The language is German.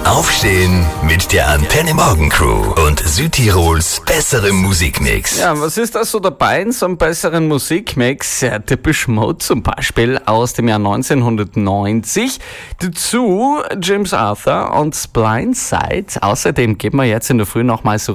Aufstehen mit der Antenne Morgen Crew und Südtirols besserem Musikmix. Ja, was ist da so dabei in so einem besseren Musikmix? Ja, Depeche Mode zum Beispiel aus dem Jahr 1990. Dazu James Arthur und Blind Side. Außerdem geben wir jetzt in der Früh nochmal so